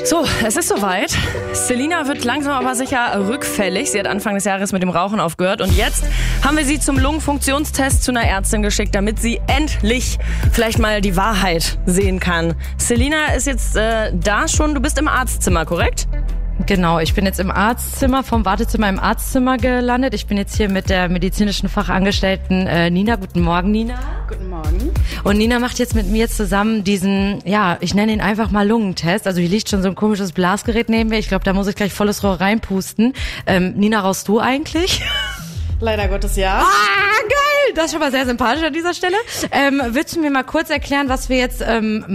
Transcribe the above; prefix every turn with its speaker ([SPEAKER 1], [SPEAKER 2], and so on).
[SPEAKER 1] So, es ist soweit. Selina wird langsam aber sicher rückfällig. Sie hat Anfang des Jahres mit dem Rauchen aufgehört. Und jetzt haben wir sie zum Lungenfunktionstest zu einer Ärztin geschickt, damit sie endlich vielleicht mal die Wahrheit sehen kann. Selina ist jetzt da schon. Du bist im Arztzimmer, korrekt?
[SPEAKER 2] Genau, ich bin jetzt im Arztzimmer, vom Wartezimmer im Arztzimmer gelandet. Ich bin jetzt hier mit der medizinischen Fachangestellten Nina. Guten Morgen, Nina.
[SPEAKER 3] Guten Morgen.
[SPEAKER 2] Und Nina macht jetzt mit mir zusammen diesen, ja, ich nenne ihn einfach mal Lungentest. Also hier liegt schon so ein komisches Blasgerät neben mir. Ich glaube, da muss ich gleich volles Rohr reinpusten. Nina, rauchst du eigentlich?
[SPEAKER 3] Leider Gottes ja.
[SPEAKER 2] Ah, geil! Das ist schon mal sehr sympathisch an dieser Stelle. Willst du mir mal kurz erklären, was wir jetzt